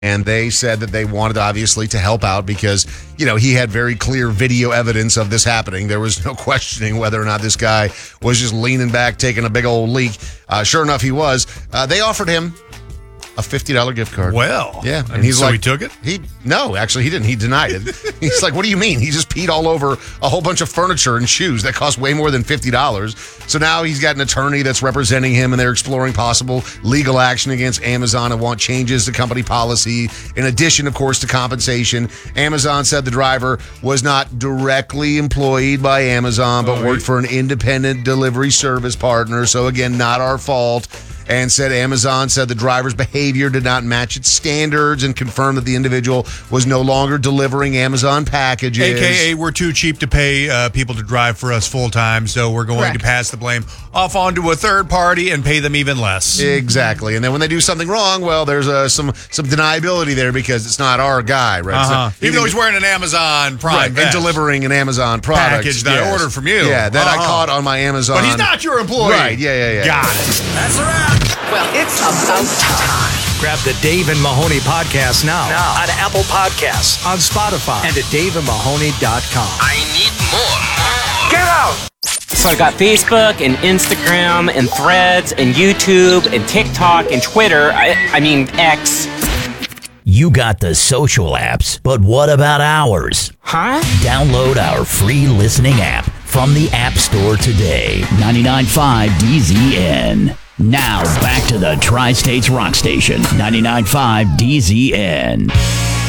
And they said that they wanted, obviously, to help out because, he had very clear video evidence of this happening. There was no questioning whether or not this guy was just leaning back, taking a big old leak. Sure enough, he was. They offered him a $50 gift card. Well. Yeah. And he's like, he took it? No, actually, he didn't. He denied it. He's like, what do you mean? He just peed all over a whole bunch of furniture and shoes that cost way more than $50. So now he's got an attorney that's representing him, and they're exploring possible legal action against Amazon and want changes to company policy. In addition, of course, to compensation. Amazon said the driver was not directly employed by Amazon, but worked for an independent delivery service partner. So again, not our fault. And Amazon said the driver's behavior did not match its standards and confirmed that the individual was no longer delivering Amazon packages. AKA, we're too cheap to pay people to drive for us full time, so we're going to pass the blame off onto a third party and pay them even less. Exactly. And then when they do something wrong, well, there's some deniability there because it's not our guy, right? Even though he's wearing an Amazon Prime vest. And delivering an Amazon product. Package that I ordered from you. Yeah, that I caught on my Amazon. But he's not your employee. Right, yeah. Got it. That's a wrap. Well, it's about time. Grab the Dave and Mahoney podcast now on Apple Podcasts, on Spotify, and at daveandmahoney.com. I need more. Get out! So I got Facebook and Instagram and Threads and YouTube and TikTok and Twitter. I mean, X. You got the social apps, but what about ours? Huh? Download our free listening app from the App Store today. 99.5 DZN. Now, back to the Tri-States Rock Station, 99.5 DZN.